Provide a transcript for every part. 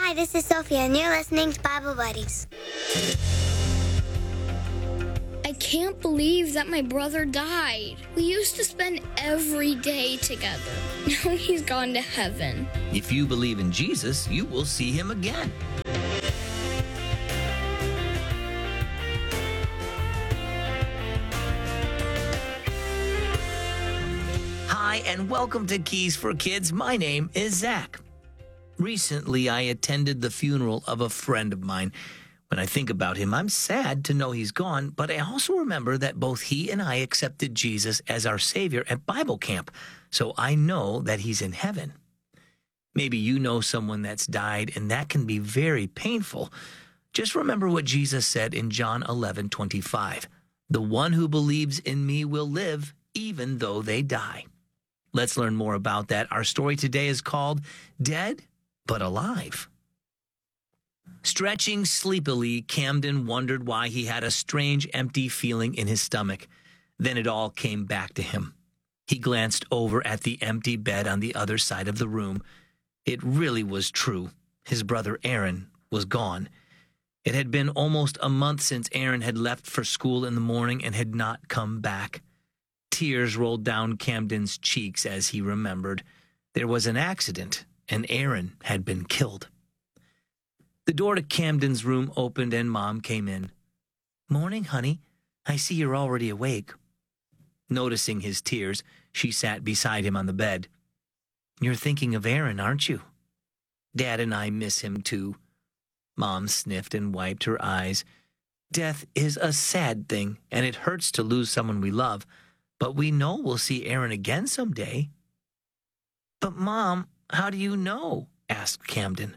Hi, this is Sophia, and you're listening to Bible Buddies. I can't believe that my brother died. We used to spend every day together. Now he's gone to heaven. If you believe in Jesus, you will see him again. Hi, and welcome to Keys for Kids. My name is Zach. Recently, I attended the funeral of a friend of mine. When I think about him, I'm sad to know he's gone, but I also remember that both he and I accepted Jesus as our Savior at Bible camp, so I know that he's in heaven. Maybe you know someone that's died, and that can be very painful. Just remember what Jesus said in John 11:25. The one who believes in me will live, even though they die. Let's learn more about that. Our story today is called Dead but Alive. Stretching sleepily, Camden wondered why he had a strange, empty feeling in his stomach. Then it all came back to him. He glanced over at the empty bed on the other side of the room. It really was true. His brother Aaron was gone. It had been almost a month since Aaron had left for school in the morning and had not come back. Tears rolled down Camden's cheeks as he remembered. There was an accident, and Aaron had been killed. The door to Camden's room opened and Mom came in. "Morning, honey. I see you're already awake." Noticing his tears, she sat beside him on the bed. "You're thinking of Aaron, aren't you?" "Dad and I miss him too." Mom sniffed and wiped her eyes. "Death is a sad thing, and it hurts to lose someone we love, but we know we'll see Aaron again someday." "But Mom, how do you know?" asked Camden.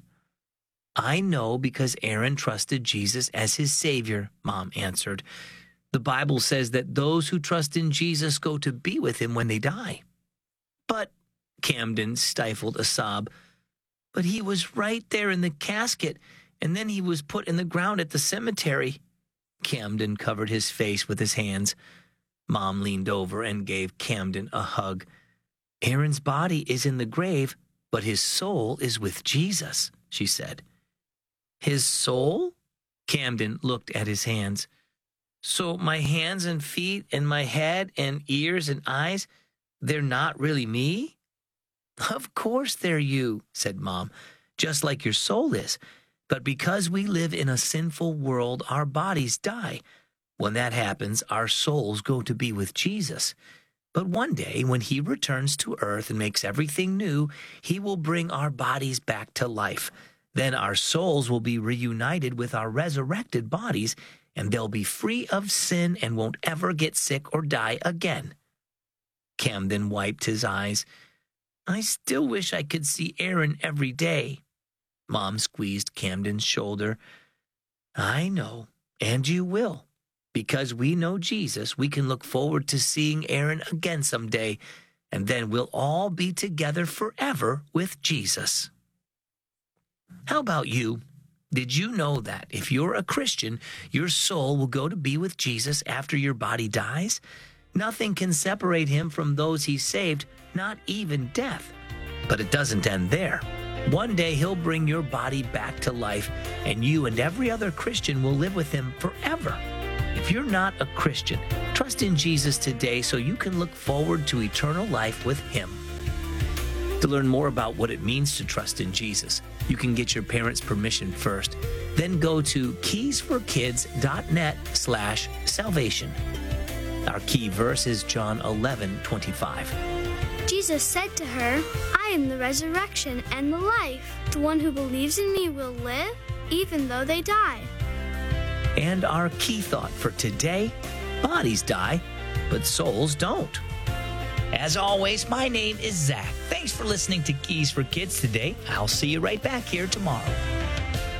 "I know because Aaron trusted Jesus as his Savior," Mom answered. "The Bible says that those who trust in Jesus go to be with him when they die." "But," Camden stifled a sob, "but he was right there in the casket, and then he was put in the ground at the cemetery." Camden covered his face with his hands. Mom leaned over and gave Camden a hug. "Aaron's body is in the grave, but his soul is with Jesus," she said. "His soul?" Camden looked at his hands. "So my hands and feet and my head and ears and eyes, they're not really me?" "Of course they're you," said Mom, "just like your soul is. But because we live in a sinful world, our bodies die. When that happens, our souls go to be with Jesus. But one day, when he returns to earth and makes everything new, he will bring our bodies back to life. Then our souls will be reunited with our resurrected bodies, and they'll be free of sin and won't ever get sick or die again." Camden wiped his eyes. "I still wish I could see Aaron every day." Mom squeezed Camden's shoulder. "I know, and you will. Because we know Jesus, we can look forward to seeing Aaron again someday, and then we'll all be together forever with Jesus." How about you? Did you know that if you're a Christian, your soul will go to be with Jesus after your body dies? Nothing can separate him from those he saved, not even death. But it doesn't end there. One day he'll bring your body back to life, and you and every other Christian will live with him forever. If you're not a Christian, trust in Jesus today so you can look forward to eternal life with him. To learn more about what it means to trust in Jesus, you can get your parents' permission first. Then go to keysforkids.net/salvation. Our key verse is John 11:25. Jesus said to her, "I am the resurrection and the life. The one who believes in me will live, even though they die." And our key thought for today, bodies die, but souls don't. As always, my name is Zach. Thanks for listening to Keys for Kids today. I'll see you right back here tomorrow.